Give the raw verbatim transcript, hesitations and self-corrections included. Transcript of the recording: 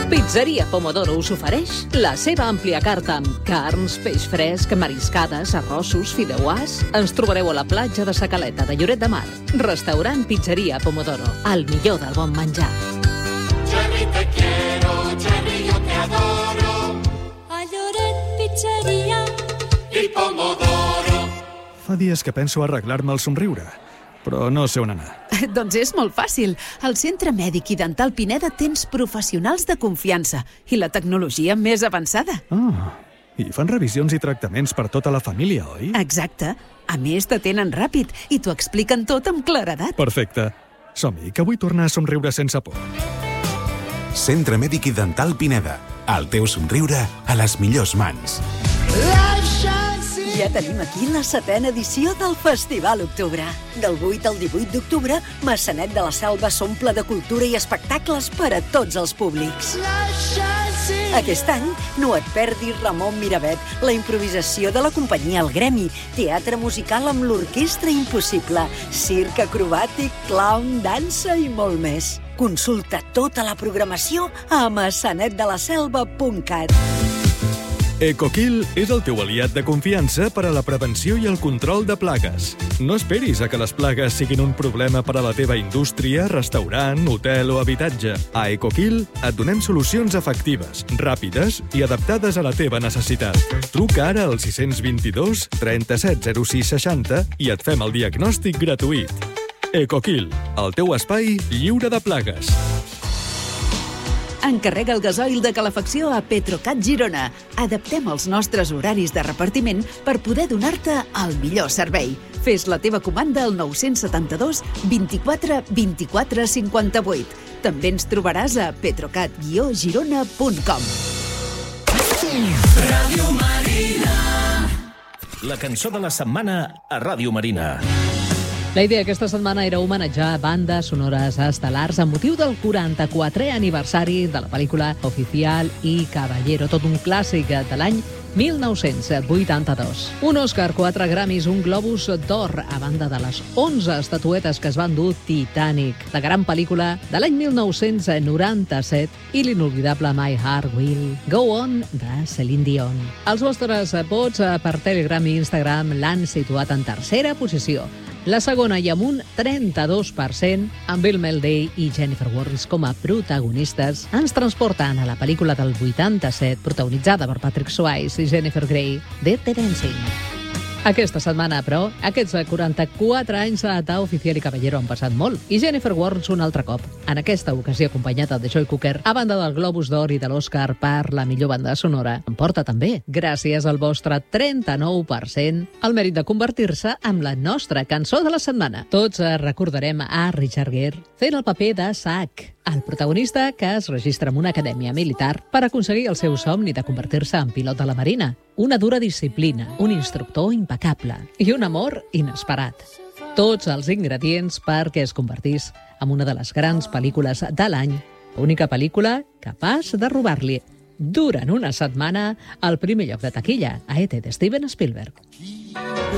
Pizzeria Pomodoro us ofereix la seva àmplia carta amb carns, peix fresc, mariscades, arrossos, fideuàs. Ens trobareu a la platja de Sa Caleta de Lloret de Mar. Restaurant Pizzeria Pomodoro, el millor del bon menjar. Jerry, te quiero, Jerry, yo te adoro. A Lloret Pizzeria I Pomodoro. Fa dies que penso arreglar-me el somriure, però no sé on anar. Doncs és molt fàcil. Al Centre Mèdic i Dental Pineda tens professionals de confiança i la tecnologia més avançada. Ah, i fan revisions i tractaments per tota la família, oi? Exacte. A més, t'atenen ràpid i t'ho expliquen tot amb claredat. Perfecte. Som-hi, que vull tornar a somriure sense por. Centre Mèdic i Dental Pineda. El teu somriure a les millors mans. Ja tenim aquí la setena edició del Festival Octubre. Del vuit al divuit d'octubre, Maçanet de la Selva s'omple de cultura i espectacles per a tots els públics. Aquest any, no et perdis Ramon Miravet, la improvisació de la companyia El Gremi, teatre musical amb l'Orquestra Impossible, circ acrobàtic, clown, dansa i molt més. Consulta tota la programació a maçanet de la selva punt cat. EcoKill és el teu aliat de confiança per a la prevenció i el control de plagues. No esperis a que les plagues siguin un problema per a la teva indústria, restaurant, hotel o habitatge. A EcoKill et donem solucions efectives, ràpides i adaptades a la teva necessitat. Truca ara al sis dos dos, trenta-set, zero sis, seixanta i et fem el diagnòstic gratuït. EcoKill, el teu espai lliure de plagues. Encarrega el gasoil de calefacció a Petrocat Girona. Adaptem els nostres horaris de repartiment per poder donar-te el millor servei. Fes la teva comanda al nou set dos, vint-i-quatre, vint-i-quatre, cinquanta-vuit. També ens trobaràs a petrocat guió girona punt com. Ràdio Marina. La cançó de la setmana a Ràdio Marina. La idea aquesta setmana era homenatjar bandes sonores estel·lars amb motiu del quaranta-quatrè aniversari de la pel·lícula Oficial y Caballero, tot un clàssic de l'any mil nou-cents vuitanta-dos. Un Òscar, quatre Grammys, un Globus d'Or, a banda de les onze estatuetes que es van dur Titanic, la gran pel·lícula de l'any mil nou-cents noranta-set, i l'inolvidable My Heart Will Go On de Celine Dion. Els vostres vots per Telegram i Instagram l'han situat en tercera posició. La segona i amb un trenta-dos per cent, amb Bill Mulday i Jennifer Warnes com a protagonistes, ens transporten a la pel·lícula del vuitanta-set, protagonitzada per Patrick Swayze i Jennifer Grey, Dirty Dancing. Aquesta setmana, però, aquests quaranta-quatre anys d'Oficial y Caballero han passat molt, i Jennifer Warnes un altre cop, en aquesta ocasió acompanyada de Joy Cooker, a banda del Globus d'Or i de l'Òscar per la millor banda sonora, en porta també, gràcies al vostre trenta-nou per cent, el mèrit de convertir-se en la nostra cançó de la setmana. Tots recordarem a Richard Gere fent el paper de Zack, el protagonista que es registra en una acadèmia militar per aconseguir el seu somni de convertir-se en pilot de la Marina. Una dura disciplina, un instructor impecable i un amor inesperat. Tots els ingredients perquè es convertís en una de les grans pel·lícules de l'any, única pel·lícula capaç de robar-li durant una setmana el primer lloc de taquilla a E T de Steven Spielberg.